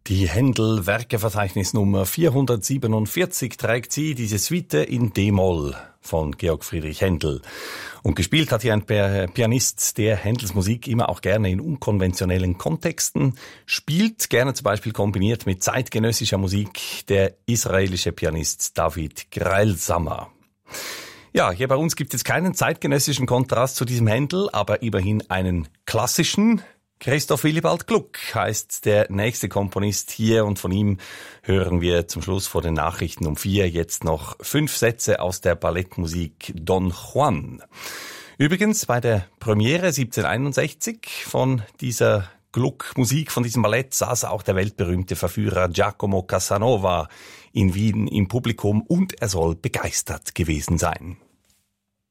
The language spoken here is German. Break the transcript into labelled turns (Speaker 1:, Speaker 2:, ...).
Speaker 1: Die Händel-Werkeverzeichnis Nummer 447 trägt sie, diese Suite in D-Moll von Georg Friedrich Händel. Und gespielt hat hier ein Pianist, der Händels Musik immer auch gerne in unkonventionellen Kontexten spielt, gerne zum Beispiel kombiniert mit zeitgenössischer Musik, der israelische Pianist David Greilsamer. Ja, hier bei uns gibt es keinen zeitgenössischen Kontrast zu diesem Händel, aber immerhin einen klassischen. Christoph Willibald Gluck heißt der nächste Komponist hier und von ihm hören wir zum Schluss vor den Nachrichten um 4 jetzt noch 5 Sätze aus der Ballettmusik Don Juan. Übrigens bei der Premiere 1761 von dieser Gluck-Musik, von diesem Ballett, saß auch der weltberühmte Verführer Giacomo Casanova in Wien im Publikum und er soll begeistert gewesen sein.